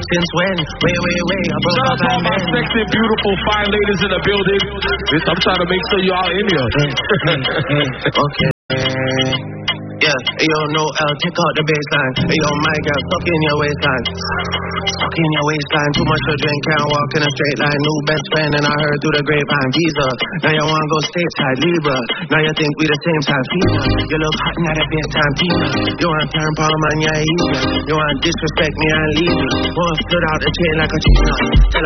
since when? Way, I broke up all my sexy, beautiful, fine ladies in the building. I'm trying to make sure y'all in here. Okay. Yeah, yo, no L, check out the baseline. Yo, my girl, stuck in your waistline. Stuck in your waistline, too much to drink, can't walk in a straight line. New best friend, and I heard through the grapevine. Visa, now you wanna go stateside, Libra. Now you think we the same time, Fever. You look hot, not a FaceTime, Fever. You want turn palm and you're easy. You want disrespect me and leave me. Want stood out the chain like a cheetah. Tell